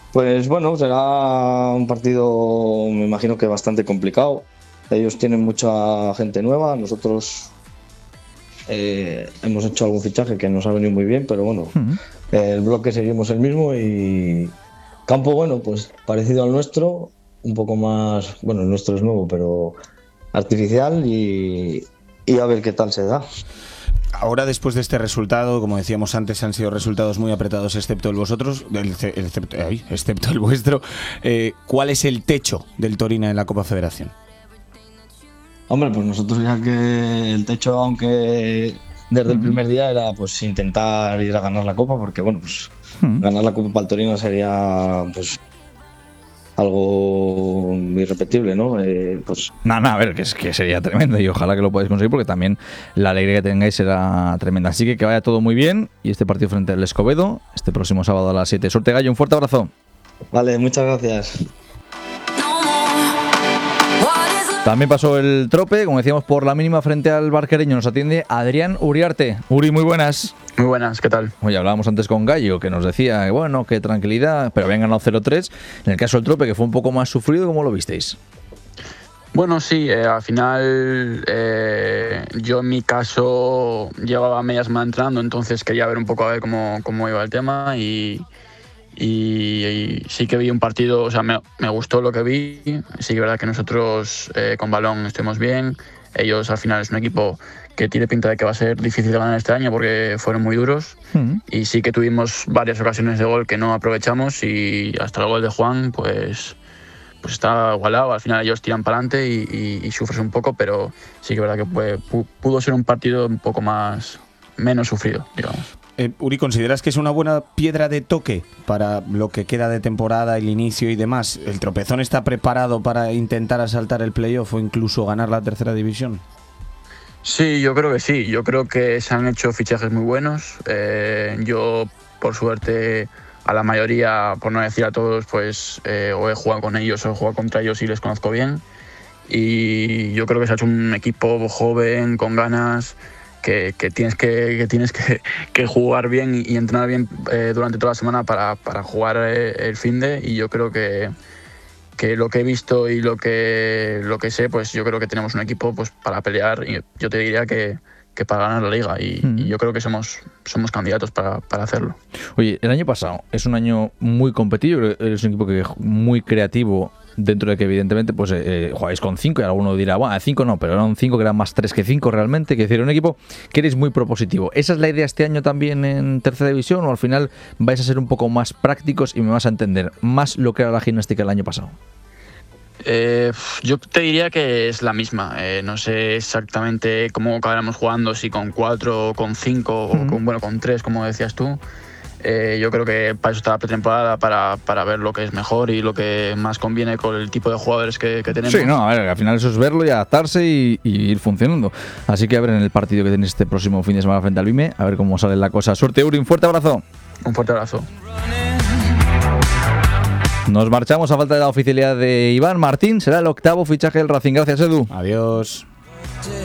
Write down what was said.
Pues bueno, será un partido, me imagino que bastante complicado. Ellos tienen mucha gente nueva, nosotros hemos hecho algún fichaje que nos ha venido muy bien, pero bueno, el bloque seguimos el mismo y campo, bueno, pues parecido al nuestro, un poco más, bueno, el nuestro es nuevo, pero artificial y a ver qué tal se da. Ahora, después de este resultado, como decíamos antes, han sido resultados muy apretados, excepto el vosotros, excepto el vuestro. ¿Cuál es el techo del Torino en la Copa Federación? Hombre, pues nosotros ya que el techo, aunque desde el primer día era pues intentar ir a ganar la Copa, porque bueno, pues ganar la Copa para el Torino sería pues algo irrepetible, ¿no? Pues a ver, que sería tremendo y ojalá que lo podáis conseguir porque también la alegría que tengáis será tremenda. Así que vaya todo muy bien y este partido frente al Escobedo, este próximo sábado a las 7. Suerte, Gallo, un fuerte abrazo. Vale, muchas gracias. También pasó el trope, como decíamos, por la mínima frente al Barquereño. Nos atiende Adrián Uriarte. Uri, muy buenas. Muy buenas, ¿qué tal? Oye, hablábamos antes con Gallo, que nos decía que bueno, que tranquilidad, pero habían ganado 0-3. En el caso del trope, que fue un poco más sufrido, ¿cómo lo visteis? Bueno, sí, al final yo en mi caso llevaba media semana entrenando, entonces quería ver un poco a ver cómo iba el tema y sí que vi un partido, o sea, me gustó lo que vi. Sí que es verdad que nosotros con balón estuvimos bien. Ellos al final es un equipo que tiene pinta de que va a ser difícil de ganar este año porque fueron muy duros. Y sí que tuvimos varias ocasiones de gol que no aprovechamos y hasta el gol de Juan pues está igualado. Al final ellos tiran para adelante y sufres un poco, pero sí que es verdad que pudo ser un partido un poco menos sufrido, digamos. Uri, ¿consideras que es una buena piedra de toque para lo que queda de temporada, el inicio y demás? ¿El Tropezón está preparado para intentar asaltar el playoff o incluso ganar la tercera división? Sí, yo creo que sí. Yo creo que se han hecho fichajes muy buenos. Yo, por suerte, a la mayoría, por no decir a todos, pues o he jugado con ellos o he jugado contra ellos y les conozco bien. Y yo creo que se ha hecho un equipo joven, con ganas, que tienes que jugar bien y entrenar bien durante toda la semana para jugar el finde. Y yo creo que lo que he visto y lo que sé, pues yo creo que tenemos un equipo pues para pelear, y yo te diría que para ganar la liga y yo creo que somos candidatos para hacerlo. Oye, el año pasado es un año muy competitivo, es un equipo que muy creativo, dentro de que evidentemente pues jugáis con 5 y alguno dirá, bueno, 5 no, pero eran 5 que eran más 3 que 5 realmente, que decir, un equipo que eres muy propositivo. ¿Esa es la idea este año también en tercera división o al final vais a ser un poco más prácticos y me vas a entender más lo que era la gimnástica el año pasado? Yo te diría que es la misma. No sé exactamente cómo acabaremos jugando, si con 4 o con 5 o con 3, como decías tú. Yo creo que para eso está la pretemporada, para ver lo que es mejor y lo que más conviene con el tipo de jugadores que tenemos. Sí, no, a ver, al final eso es verlo y adaptarse y ir funcionando. Así que a ver en el partido que tenéis este próximo fin de semana frente al Vime, a ver cómo sale la cosa. Suerte, Uri, un fuerte abrazo. Un fuerte abrazo. Nos marchamos a falta de la oficialidad de Iván Martín. Será el 8º fichaje del Racing. Gracias, Edu. Adiós.